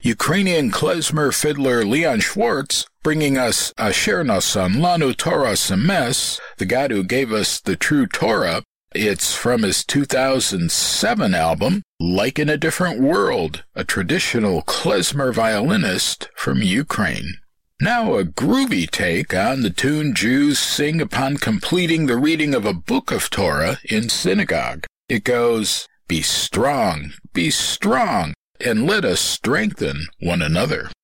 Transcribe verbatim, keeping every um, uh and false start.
Ukrainian klezmer fiddler Leon Schwartz bringing us Asher Nasan Lanu Torah Semes, the God who gave us the true Torah. It's from his two thousand seven album, Like in a Different World, a traditional klezmer violinist from Ukraine. Now a groovy take on the tune Jews sing upon completing the reading of a book of Torah in synagogue. It goes, "Be strong, be strong, and let us strengthen one another."